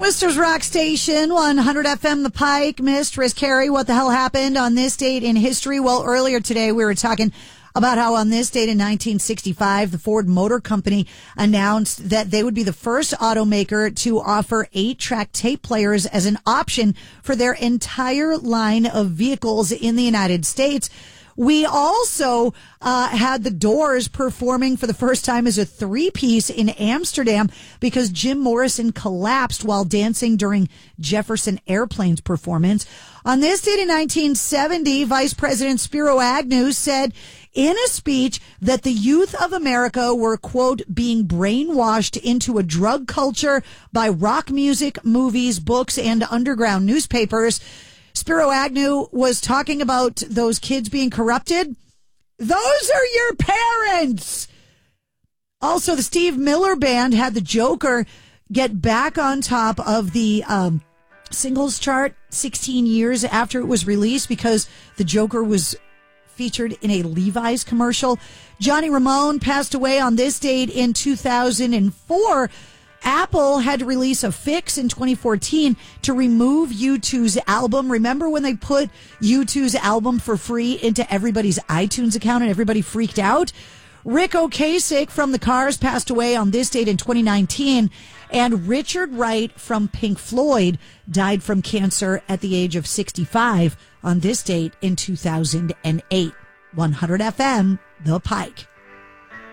Worcester's Rock Station, 100 FM, The Pike. Missed Riz Carey, what the hell happened on this date in history? Well, earlier today we were talking about how on this date in 1965, the Ford Motor Company announced that they would be the first automaker to offer 8-track tape players as an option for their entire line of vehicles in the United States. We also had the Doors performing for the first time as a 3-piece in Amsterdam because Jim Morrison collapsed while dancing during Jefferson Airplane's performance. On this date in 1970, Vice President Spiro Agnew said in a speech that the youth of America were, quote, being brainwashed into a drug culture by rock music, movies, books, and underground newspapers. Spiro Agnew was talking about those kids being corrupted. Those are your parents. Also, the Steve Miller Band had the Joker get back on top of the singles chart 16 years after it was released because the Joker was featured in a Levi's commercial. Johnny Ramone passed away on this date in 2004. Apple had to release a fix in 2014 to remove U2's album. Remember when they put U2's album for free into everybody's iTunes account and everybody freaked out? Rick Ocasek from The Cars passed away on this date in 2019. And Richard Wright from Pink Floyd died from cancer at the age of 65 on this date in 2008. 100 FM, The Pike.